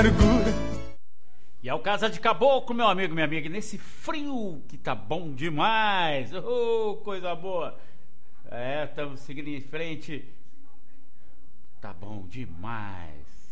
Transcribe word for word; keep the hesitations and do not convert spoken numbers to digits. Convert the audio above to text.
E é o Casa de Caboclo, meu amigo, minha amiga, nesse frio que tá bom demais. Oh, coisa boa. É, estamos seguindo em frente. Tá bom demais.